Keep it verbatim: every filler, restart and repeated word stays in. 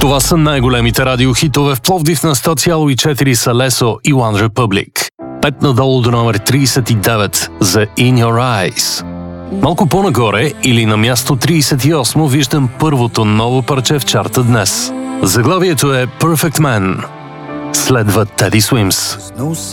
Това са най-големите радиохитове в Пловдив. На сто цяло и четири са Лесо и One Republic. Пет надолу до номер трийсет и девет за In Your Eyes. Малко по-нагоре или на място трийсет и осмо виждам първото ново парче в чарта днес. Заглавието е Perfect Man. Следва Teddy Swims.